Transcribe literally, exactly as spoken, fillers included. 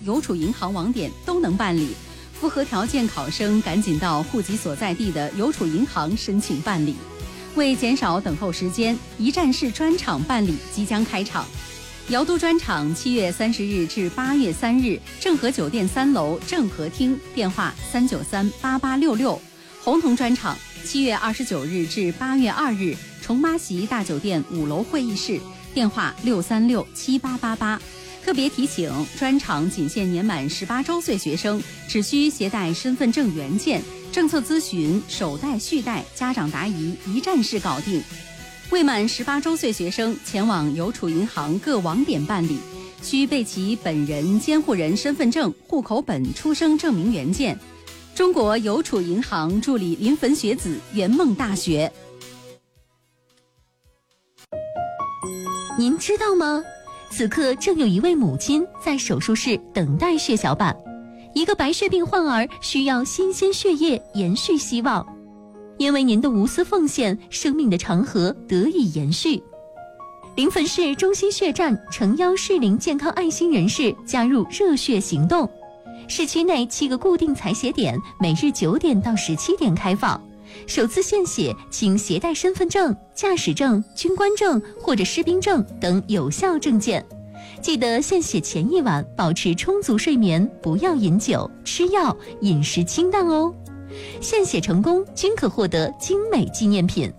邮储银行网点都能办理。符合条件考生赶紧到户籍所在地的邮储银行申请办理。为减少等候时间，一站式专场办理即将开场。瑶都专场七月三十日至八月三日，正和酒店三楼正和厅，电话三九三八八六六。红铜专场七月二十九日至八月二日，重妈席大酒店五楼会议室，电话六三六七八八八。特别提醒，专场仅限年满十八周岁学生，只需携带身份证原件，政策咨询、首贷、续贷、家长答疑一站式搞定。未满十八周岁学生前往邮储银行各网点办理，需备齐本人监护人身份证、户口本、出生证明原件。中国邮储银行助理临汾学子，圆梦大学。 您知道吗？此刻正有一位母亲在手术室等待血小板，一个白血病患儿需要新鲜血液延续希望。因为您的无私奉献，生命的长河得以延续。临汾市中心血站诚邀适龄健康爱心人士加入热血行动。市区内七个固定采血点，每日九点到十七点开放。首次献血请携带身份证、驾驶证、军官证或者士兵证等有效证件。记得献血前一晚保持充足睡眠，不要饮酒、吃药，饮食清淡哦。献血成功均可获得精美纪念品。